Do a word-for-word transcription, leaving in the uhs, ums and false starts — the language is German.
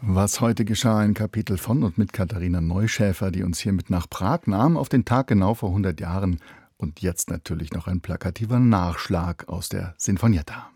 Was heute geschah, ein Kapitel von und mit Katharina Neuschäfer, die uns hier mit nach Prag nahm, auf den Tag genau vor hundert Jahren. Und jetzt natürlich noch ein plakativer Nachschlag aus der Sinfonietta.